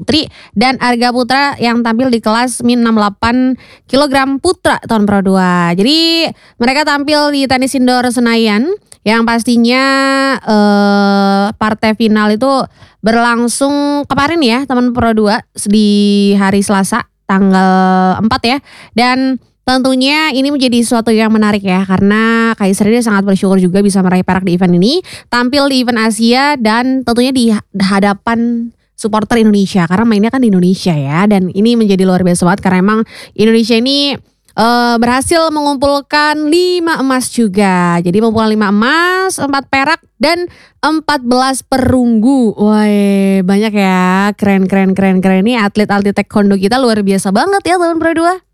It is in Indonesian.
putri dan Arga Putra yang tampil di kelas min 68 kg putra tahun Pro 2. Jadi mereka tampil di tenis indoor Senayan yang pastinya partai final itu berlangsung kemarin ya teman Pro 2 di hari Selasa tanggal 4 ya. Dan tentunya ini menjadi sesuatu yang menarik ya karena Kaisar dia sangat bersyukur juga bisa meraih perak di event ini, tampil di event Asia dan tentunya di hadapan supporter Indonesia karena mainnya kan di Indonesia ya, dan ini menjadi luar biasa banget karena emang Indonesia ini berhasil mengumpulkan 5 emas juga. Jadi mengumpulkan 5 emas, 4 perak dan 14 perunggu. Wah, banyak ya. Keren. Ini atlet-atlet taekwondo kita luar biasa banget ya tahun Pro 2.